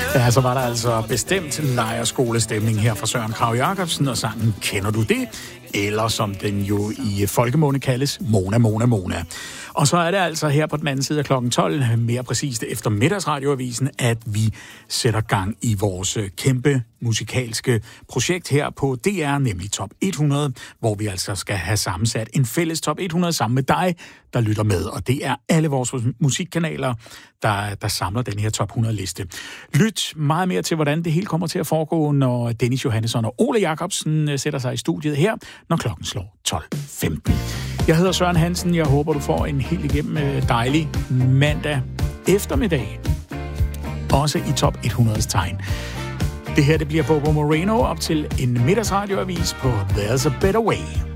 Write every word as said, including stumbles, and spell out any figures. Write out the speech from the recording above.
Ja, så var der altså bestemt lejerskolestemning her fra Søren Kragh Jacobsen, og sangen Kender du det? Eller som den jo i folkemunde kaldes, Mona, Mona, Mona. Og så er det altså her på den anden side af klokken tolv, mere præcist efter middagsradioavisen, at vi sætter gang i vores kæmpe musikalske projekt her på D R, nemlig Top hundrede, hvor vi altså skal have sammensat en fælles Top hundrede sammen med dig, der lytter med. Og det er alle vores musikkanaler, der, der samler den her Top hundrede-liste. Lyt meget mere til, hvordan det hele kommer til at foregå, når Dennis Johannesson og Ole Jacobsen sætter sig i studiet her, når klokken slår tolv femten. Jeg hedder Søren Hansen. Jeg håber, du får en helt igennem dejlig mandag eftermiddag. Også i Top hundredes tegn. Det her, det bliver Bobo Moreno op til en middagsradioavis på There's a Better Way.